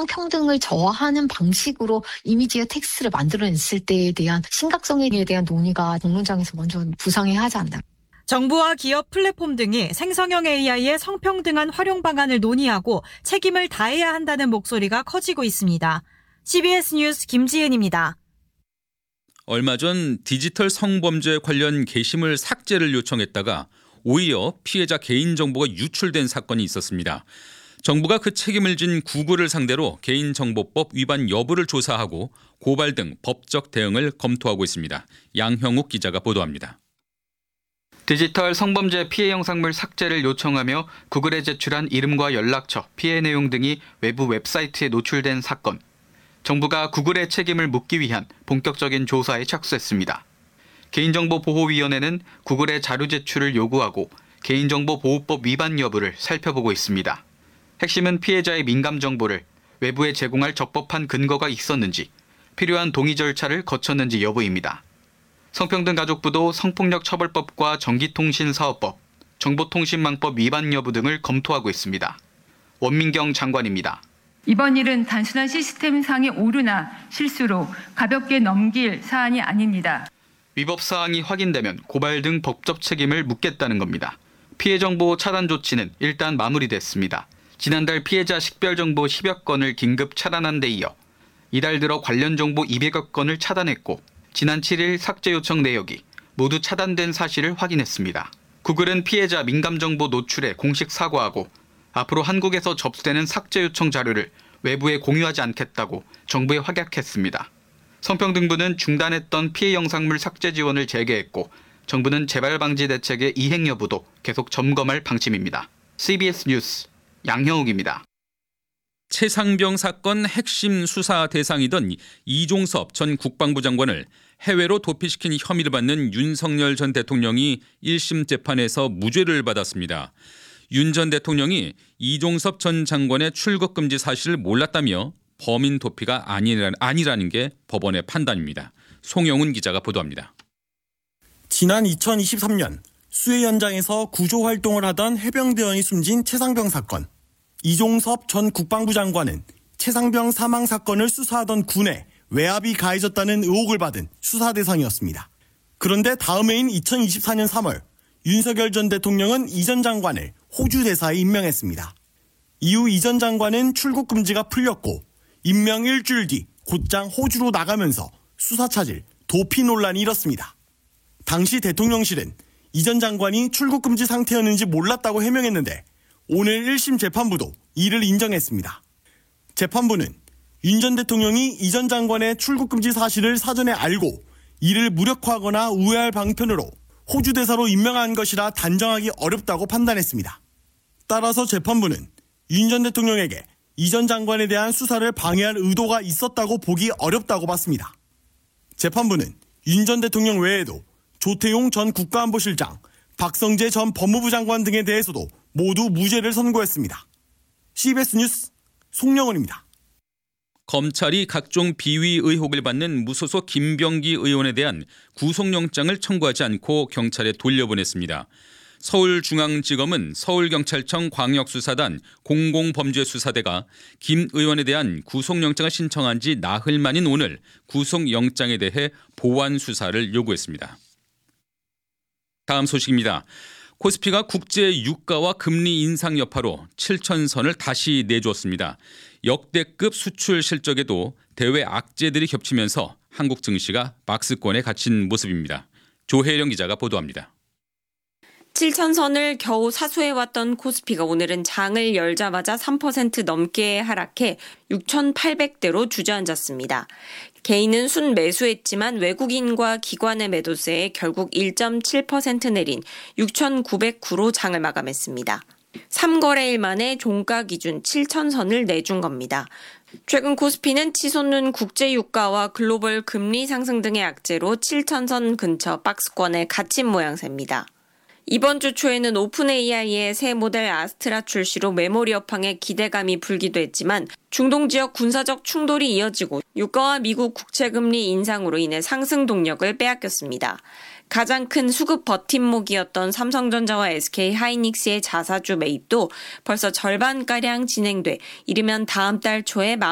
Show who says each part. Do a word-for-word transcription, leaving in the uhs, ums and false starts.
Speaker 1: 성평등을 저하하는 방식으로 이미지와 텍스트를 만들어냈을 때에 대한 심각성에 대한 논의가 공론장에서 먼저 부상해야 하지 않나.
Speaker 2: 정부와 기업 플랫폼 등이 생성형 에이아이의 성평등한 활용 방안을 논의하고 책임을 다해야 한다는 목소리가 커지고 있습니다. 씨비에스 뉴스 김지은입니다.
Speaker 3: 얼마 전 디지털 성범죄 관련 게시물 삭제를 요청했다가 오히려 피해자 개인정보가 유출된 사건이 있었습니다. 정부가 그 책임을 진 구글을 상대로 개인정보법 위반 여부를 조사하고 고발 등 법적 대응을 검토하고 있습니다. 양형욱 기자가 보도합니다.
Speaker 4: 디지털 성범죄 피해 영상물 삭제를 요청하며 구글에 제출한 이름과 연락처, 피해 내용 등이 외부 웹사이트에 노출된 사건. 정부가 구글의 책임을 묻기 위한 본격적인 조사에 착수했습니다. 개인정보보호위원회는 구글의 자료 제출을 요구하고 개인정보보호법 위반 여부를 살펴보고 있습니다. 핵심은 피해자의 민감 정보를 외부에 제공할 적법한 근거가 있었는지, 필요한 동의 절차를 거쳤는지 여부입니다. 성평등가족부도 성폭력처벌법과 전기통신사업법, 정보통신망법 위반 여부 등을 검토하고 있습니다. 원민경 장관입니다.
Speaker 5: 이번 일은 단순한 시스템상의 오류나 실수로 가볍게 넘길 사안이 아닙니다.
Speaker 4: 위법 사항이 확인되면 고발 등 법적 책임을 묻겠다는 겁니다. 피해 정보 차단 조치는 일단 마무리됐습니다. 지난달 피해자 식별 정보 십여 건을 긴급 차단한 데 이어 이달 들어 관련 정보 이백여 건을 차단했고 지난 칠 일 삭제 요청 내역이 모두 차단된 사실을 확인했습니다. 구글은 피해자 민감 정보 노출에 공식 사과하고 앞으로 한국에서 접수되는 삭제 요청 자료를 외부에 공유하지 않겠다고 정부에 확약했습니다. 성평등부는 중단했던 피해 영상물 삭제 지원을 재개했고 정부는 재발 방지 대책의 이행 여부도 계속 점검할 방침입니다. 씨비에스 뉴스 양형욱입니다.
Speaker 3: 최상병 사건 핵심 수사 대상이던 이종섭 전 국방부 장관을 해외로 도피시킨 혐의를 받는 윤석열 전 대통령이 일 심 재판에서 무죄를 받았습니다. 윤 전 대통령이 이종섭 전 장관의 출국 금지 사실을 몰랐다며 범인 도피가 아니라는 게 법원의 판단입니다. 송영훈 기자가 보도합니다.
Speaker 6: 지난 이천이십삼 년 수해 현장에서 구조 활동을 하던 해병대원이 숨진 최상병 사건. 이종섭 전 국방부 장관은 최상병 사망 사건을 수사하던 군에 외압이 가해졌다는 의혹을 받은 수사 대상이었습니다. 그런데 다음 해인 이천이십사 년 삼월 윤석열 전 대통령은 이 전 장관을 호주 대사에 임명했습니다. 이후 이 전 장관은 출국 금지가 풀렸고 임명 일주일 뒤 곧장 호주로 나가면서 수사 차질, 도피 논란이 일었습니다. 당시 대통령실은 이 전 장관이 출국 금지 상태였는지 몰랐다고 해명했는데 오늘 일 심 재판부도 이를 인정했습니다. 재판부는 윤 전 대통령이 이 전 장관의 출국 금지 사실을 사전에 알고 이를 무력화하거나 우회할 방편으로 호주 대사로 임명한 것이라 단정하기 어렵다고 판단했습니다. 따라서 재판부는 윤 전 대통령에게 이 전 장관에 대한 수사를 방해할 의도가 있었다고 보기 어렵다고 봤습니다. 재판부는 윤 전 대통령 외에도 조태용 전 국가안보실장, 박성재 전 법무부 장관 등에 대해서도 모두 무죄를 선고했습니다. 씨비에스 뉴스 송영훈입니다.
Speaker 3: 검찰이 각종 비위 의혹을 받는 무소속 김병기 의원에 대한 구속영장을 청구하지 않고 경찰에 돌려보냈습니다. 서울중앙지검은 서울경찰청 광역수사단 공공범죄수사대가 김 의원에 대한 구속영장을 신청한 지 나흘 만인 오늘 구속영장에 대해 보완 수사를 요구했습니다. 다음 소식입니다. 코스피가 국제 유가와 금리 인상 여파로 칠천선을 다시 내주었습니다. 역대급 수출 실적에도 대외 악재들이 겹치면서 한국 증시가 박스권에 갇힌 모습입니다. 조혜령 기자가 보도합니다.
Speaker 7: 칠천선을 겨우 사수해왔던 코스피가 오늘은 장을 열자마자 삼 퍼센트 넘게 하락해 육천팔백 대로 주저앉았습니다. 개인은 순매수했지만 외국인과 기관의 매도세에 결국 일 점 칠 퍼센트 내린 육천구백구로 장을 마감했습니다. 삼 거래일 만에 종가 기준 칠천선을 내준 겁니다. 최근 코스피는 치솟는 국제유가와 글로벌 금리 상승 등의 악재로 칠천선 근처 박스권에 갇힌 모양새입니다. 이번 주 초에는 오픈에이아이의 새 모델 아스트라 출시로 메모리 업황에 기대감이 불기도 했지만 중동 지역 군사적 충돌이 이어지고 유가와 미국 국채금리 인상으로 인해 상승 동력을 빼앗겼습니다. 가장 큰 수급 버팀목이었던 삼성전자와 에스케이하이닉스의 자사주 매입도 벌써 절반가량 진행돼 이르면 다음 달 초에